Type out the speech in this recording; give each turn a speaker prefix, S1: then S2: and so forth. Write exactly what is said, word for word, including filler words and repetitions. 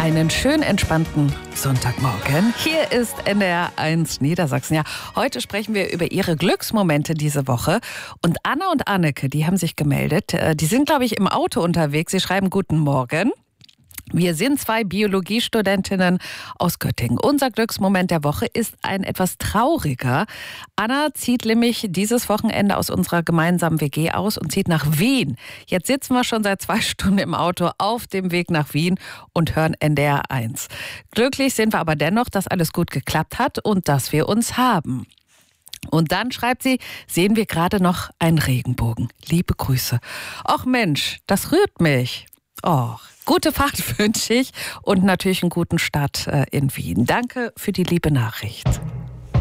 S1: Einen schön entspannten Sonntagmorgen. Hier ist N D R eins Niedersachsen. Ja, heute sprechen wir über ihre Glücksmomente diese Woche. Und Anna und Anneke, die haben sich gemeldet. Die sind, glaube ich, im Auto unterwegs. Sie schreiben Guten Morgen. Wir sind zwei Biologiestudentinnen aus Göttingen. Unser Glücksmoment der Woche ist ein etwas trauriger. Anna zieht nämlich dieses Wochenende aus unserer gemeinsamen W G aus und zieht nach Wien. Jetzt sitzen wir schon seit zwei Stunden im Auto auf dem Weg nach Wien und hören N D R eins. Glücklich sind wir aber dennoch, dass alles gut geklappt hat und dass wir uns haben. Und dann schreibt sie, sehen wir gerade noch einen Regenbogen. Liebe Grüße. Och Mensch, das rührt mich. Och, gute Fahrt wünsche ich und natürlich einen guten Start in Wien. Danke für die liebe Nachricht.